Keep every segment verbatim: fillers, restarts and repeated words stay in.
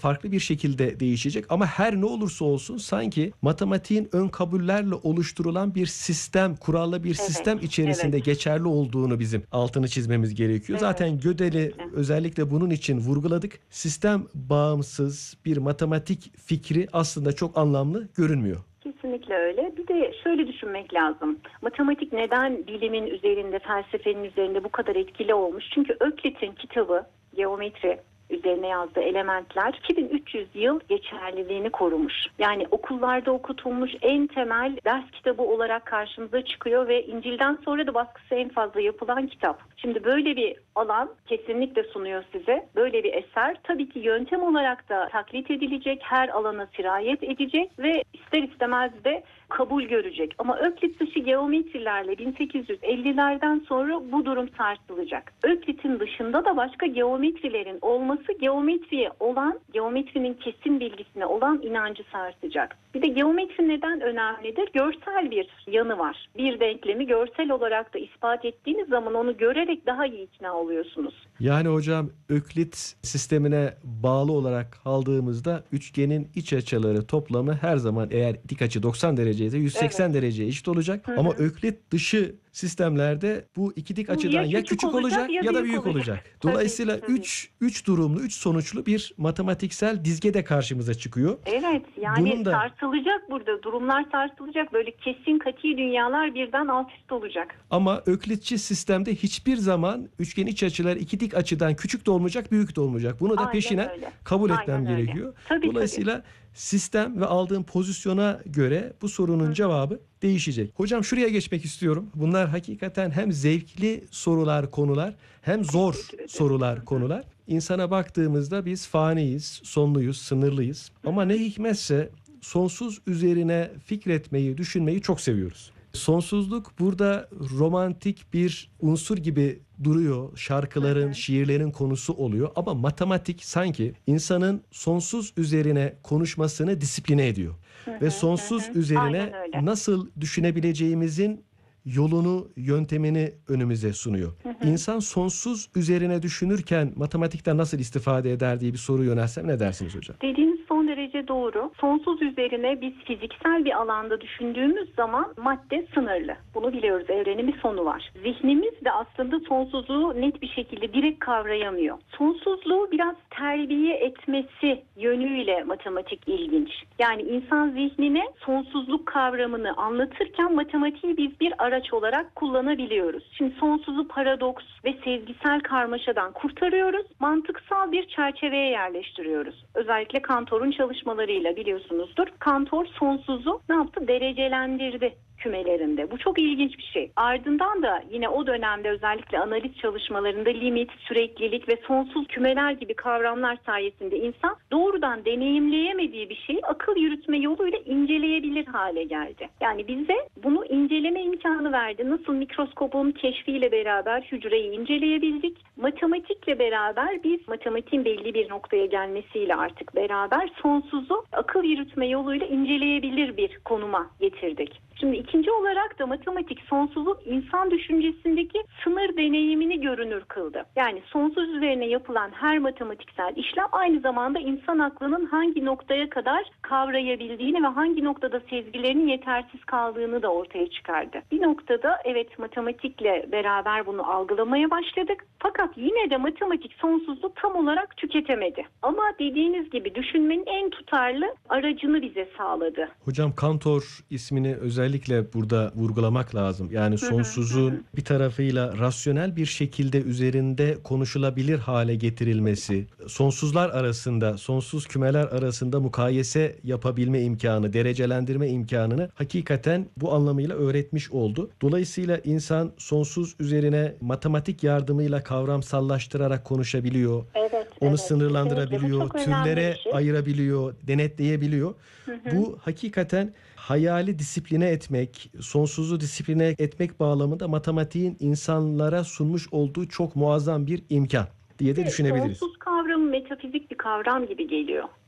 farklı bir şekilde değişecek ama her ne olursa olsun sanki matematiğin ön kabullerle oluşturulan bir sistem, kurallı bir Evet, sistem içerisinde evet. geçerli olduğunu bizim altını çizmemiz gerekiyor. Evet, Zaten Gödel'i kesinlikle. özellikle bunun için vurguladık. Sistem bağımsız bir matematik fikri aslında çok anlamlı görünmüyor. Kesinlikle öyle. Bir de şöyle düşünmek lazım. Matematik neden bilimin üzerinde, felsefenin üzerinde bu kadar etkili olmuş? Çünkü Öklit'in kitabı, geometri üzerine yazdığı elementler iki bin üç yüz yıl geçerliliğini korumuş. Yani okullarda okutulmuş en temel ders kitabı olarak karşımıza çıkıyor ve İncil'den sonra da baskısı en fazla yapılan kitap. Şimdi böyle bir alan kesinlikle sunuyor size. Böyle bir eser tabii ki yöntem olarak da taklit edilecek, her alana sirayet edecek ve ister istemez de kabul görecek. Ama Öklit dışı geometrilerle bin sekiz yüz ellilerden sonra bu durum sarsılacak. Öklit'in dışında da başka geometrilerin olması geometriye olan, geometrinin kesin bilgisine olan inancı sarsacak. Bir de geometri neden önemlidir? Görsel bir yanı var. Bir denklemi görsel olarak da ispat ettiğiniz zaman onu görerek daha iyi ikna oluyorsunuz. Yani hocam Öklit sistemine bağlı olarak aldığımızda üçgenin iç açıları toplamı her zaman eğer dik açı doksan derece ise yüz seksen Evet. dereceye eşit olacak. Hı hı. Ama Öklit dışı sistemlerde bu iki dik Bu açıdan ya ya küçük küçük olacak olacak ya ya da büyük büyük olacak. olacak. Tabii, Dolayısıyla tabii. üç üç durumlu, üç sonuçlu bir matematiksel dizge de karşımıza çıkıyor. Evet, yani Bunun da sarsılacak burada. Durumlar sarsılacak. Böyle kesin kati dünyalar birden alt üst olacak. ama Öklitçi sistemde hiçbir zaman üçgen iç açılar iki dik açıdan küçük de olmayacak, büyük de olmayacak. Bunu da Aynen peşine öyle. kabul Aynen etmem öyle. gerekiyor. Tabii, Dolayısıyla sistem ve aldığım pozisyona göre bu sorunun cevabı değişecek. Hocam şuraya geçmek istiyorum. Bunlar hakikaten hem zevkli sorular, konular hem zor Teşekkür ederim. sorular, konular. İnsana baktığımızda biz faniyiz, sonluyuz, sınırlıyız. Ama ne hikmetse sonsuz üzerine fikretmeyi, düşünmeyi çok seviyoruz. Sonsuzluk burada romantik bir unsur gibi duruyor. Şarkıların, şiirlerin konusu oluyor. Ama matematik sanki insanın sonsuz üzerine konuşmasını disipline ediyor. Ve sonsuz üzerine Aynen öyle. nasıl düşünebileceğimizin yolunu, yöntemini önümüze sunuyor. İnsan sonsuz üzerine düşünürken matematikten nasıl istifade eder diye bir soru yönelsem ne dersiniz hocam? Dediğiniz son derece doğru. Sonsuz üzerine biz fiziksel bir alanda düşündüğümüz zaman madde sınırlı. Bunu biliyoruz. Evrenin bir sonu var. Zihnimiz de aslında sonsuzluğu net bir şekilde direkt kavrayamıyor. Sonsuzluğu biraz terbiye etmesi yönüyle matematik ilginç. Yani insan zihnine sonsuzluk kavramını anlatırken matematiği biz bir araç olarak kullanabiliyoruz. Şimdi sonsuzu paradoks ve sezgisel karmaşadan kurtarıyoruz. Mantıksal bir çerçeveye yerleştiriyoruz. Özellikle Cantor'un çalışmalarıyla biliyorsunuzdur. Cantor sonsuzu ne yaptı? Derecelendirdi kümelerinde. Bu çok ilginç bir şey. Ardından da yine o dönemde özellikle analiz çalışmalarında limit, süreklilik ve sonsuz kümeler gibi kavramlar sayesinde insan doğrudan deneyimleyemediği bir şeyi akıl yürütme yoluyla inceleyebilir hale geldi. Yani bize bunu inceleme imkanı verdi. Nasıl mikroskopun keşfiyle beraber hücreyi inceleyebildik. Matematikle beraber biz matematiğin belli bir noktaya gelmesiyle artık beraber sonsuzu akıl yürütme yoluyla inceleyebilir bir konuma getirdik. Şimdi ikinci olarak da matematik sonsuzun insan düşüncesindeki sınır deneyimini görünür kıldı. Yani sonsuz üzerine yapılan her matematiksel işlem aynı zamanda insan aklının hangi noktaya kadar kavrayabildiğini ve hangi noktada sezgilerinin yetersiz kaldığını da ortaya çıkardı. Bir noktada evet matematikle beraber bunu algılamaya başladık. Fakat yine de matematik sonsuzluğu tam olarak tüketemedi. Ama dediğiniz gibi düşünmenin en tutarlı aracını bize sağladı. Hocam Cantor ismini özellikle burada vurgulamak lazım. Yani sonsuzun bir tarafıyla rasyonel bir şekilde üzerinde konuşulabilir hale getirilmesi, sonsuzlar arasında, sonsuz kümeler arasında mukayese yapabilme imkanı, derecelendirme imkanını hakikaten bu anlamıyla öğretmiş oldu. Dolayısıyla insan sonsuz üzerine matematik yardımıyla kavramsallaştırarak konuşabiliyor. Evet, Onu evet, sınırlandırabiliyor, kesinlikle. Bu çok önemli türlere bir şey. ayırabiliyor, denetleyebiliyor. Bu hakikaten hayali disipline etmek, sonsuzu disipline etmek bağlamında matematiğin insanlara sunmuş olduğu çok muazzam bir imkan diye de düşünebiliriz. Sonsuz kavramı metafizik bir kavram gibi geliyor.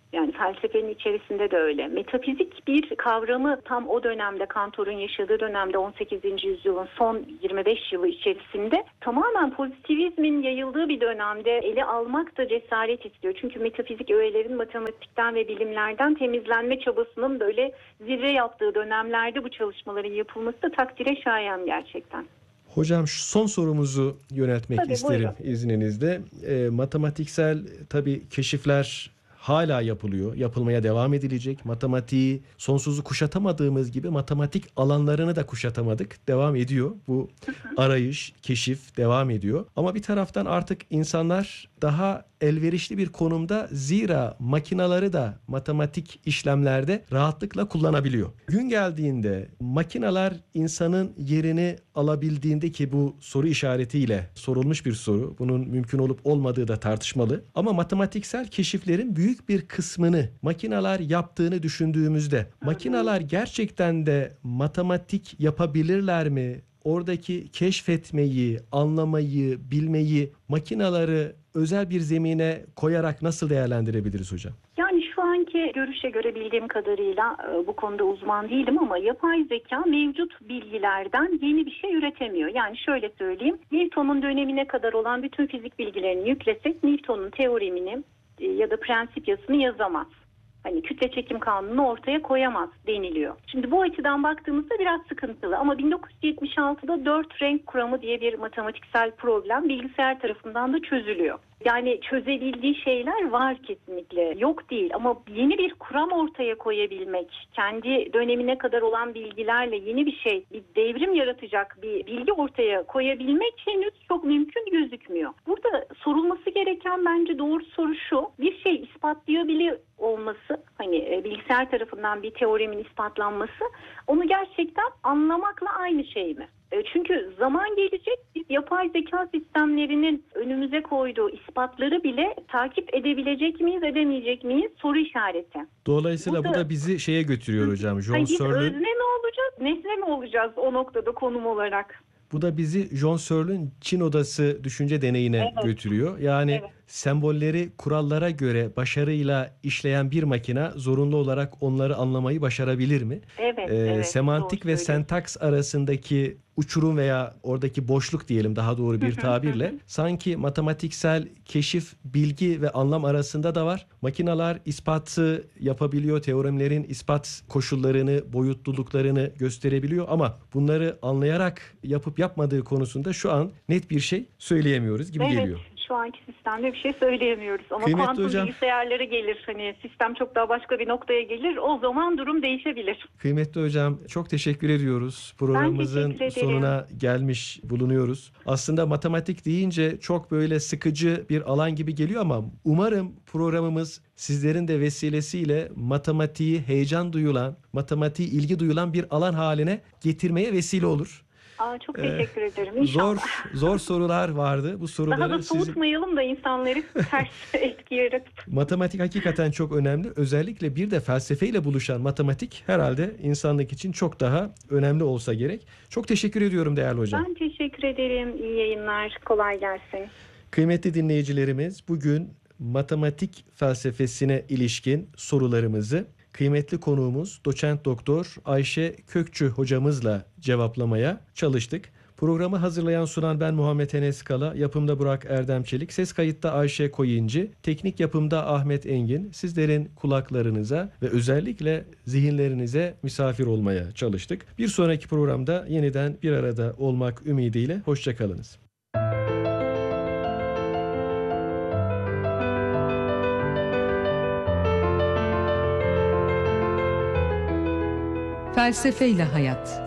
Yani felsefenin içerisinde de öyle. Metafizik bir kavramı tam o dönemde, Cantor'un yaşadığı dönemde on sekizinci yüzyılın son yirmi beş yılı içerisinde tamamen pozitivizmin yayıldığı bir dönemde ele almak da cesaret istiyor. Çünkü metafizik öğelerin matematikten ve bilimlerden temizlenme çabasının böyle zirve yaptığı dönemlerde bu çalışmaların yapılması da takdire şayan gerçekten. Hocam şu son sorumuzu yöneltmek Tabii, isterim buyurun. izninizle. E, matematiksel tabii keşifler hala yapılıyor, yapılmaya devam edilecek. Matematiği sonsuzu kuşatamadığımız gibi matematik alanlarını da kuşatamadık. Devam ediyor. Bu arayış, keşif devam ediyor. Ama bir taraftan artık insanlar daha elverişli bir konumda, zira makinaları da matematik işlemlerde rahatlıkla kullanabiliyor. Gün geldiğinde makinalar insanın yerini alabildiğinde, ki bu soru işaretiyle sorulmuş bir soru, bunun mümkün olup olmadığı da tartışmalı, ama matematiksel keşiflerin büyük bir kısmını makinalar yaptığını düşündüğümüzde makinalar gerçekten de matematik yapabilirler mi? Oradaki keşfetmeyi, anlamayı, bilmeyi makinaları özel bir zemine koyarak nasıl değerlendirebiliriz hocam? Yani şu anki görüşe göre bildiğim kadarıyla bu konuda uzman değilim ama yapay zeka mevcut bilgilerden yeni bir şey üretemiyor. Yani şöyle söyleyeyim, Newton'un dönemine kadar olan bütün fizik bilgilerini yüklesek Newton'un teoremini ya da prensip yasını yazamaz. Hani kütle çekim kanunu ortaya koyamaz deniliyor. Şimdi bu açıdan baktığımızda biraz sıkıntılı ama bin dokuz yüz yetmiş altıda dört renk kuramı diye bir matematiksel problem bilgisayar tarafından da çözülüyor. Yani çözebildiği şeyler var kesinlikle, yok değil, ama yeni bir kuram ortaya koyabilmek, kendi dönemine kadar olan bilgilerle yeni bir şey, bir devrim yaratacak bir bilgi ortaya koyabilmek henüz çok mümkün gözükmüyor. Burada sorulması gereken bence doğru soru şu: bir şey ispatlayabiliyor olması, hani bilgisayar tarafından bir teoremin ispatlanması, onu gerçekten anlamakla aynı şey mi? Çünkü zaman gelecek, biz yapay zeka sistemlerinin önümüze koyduğu ispatları bile takip edebilecek miyiz, edemeyecek miyiz? Soru işareti. Dolayısıyla Burada, bu da bizi şeye götürüyor hocam. John hani biz Searle'ün özne mi olacağız, nesne mi olacağız o noktada konum olarak? Bu da bizi John Searle'ün Çin odası düşünce deneyine Evet. götürüyor. Yani Evet. sembolleri kurallara göre başarıyla işleyen bir makine zorunlu olarak onları anlamayı başarabilir mi? Evet, Ee, evet. semantik Doğru ve söylüyorsun. sentaks arasındaki uçurum veya oradaki boşluk diyelim daha doğru bir tabirle, sanki matematiksel keşif, bilgi ve anlam arasında da var. Makineler ispatı yapabiliyor, teoremlerin ispat koşullarını, boyutluluklarını gösterebiliyor ama bunları anlayarak yapıp yapmadığı konusunda şu an net bir şey söyleyemiyoruz gibi Evet. geliyor. Şu anki sistemde bir şey söyleyemiyoruz ama Kıymetli kuantum hocam, bilgisayarları gelir, hani sistem çok daha başka bir noktaya gelir, o zaman durum değişebilir. Kıymetli hocam, çok teşekkür ediyoruz. Programımızın teşekkür ederim. sonuna gelmiş bulunuyoruz. Aslında matematik deyince çok böyle sıkıcı bir alan gibi geliyor ama umarım programımız sizlerin de vesilesiyle matematiği heyecan duyulan, matematiği ilgi duyulan bir alan haline getirmeye vesile olur. Aa, çok Ee, teşekkür ederim. İnşallah. Zor zor sorular vardı. Bu soruları Daha da sizin... soğutmayalım da insanları ters etki yaratıp. Matematik hakikaten çok önemli. Özellikle bir de felsefeyle buluşan matematik herhalde insanlık için çok daha önemli olsa gerek. Çok teşekkür ediyorum değerli hocam. Ben teşekkür ederim. İyi yayınlar. Kolay gelsin. Kıymetli dinleyicilerimiz, bugün matematik felsefesine ilişkin sorularımızı kıymetli konuğumuz doçent doktor Ayşe Kökçü hocamızla cevaplamaya çalıştık. Programı hazırlayan sunan ben Muhammed Enes Kala, yapımda Burak Erdem Çelik, ses kayıtta Ayşe Koyinci, teknik yapımda Ahmet Engin. Sizlerin kulaklarınıza ve özellikle zihinlerinize misafir olmaya çalıştık. Bir sonraki programda yeniden bir arada olmak ümidiyle hoşçakalınız. Felsefeyle Hayat.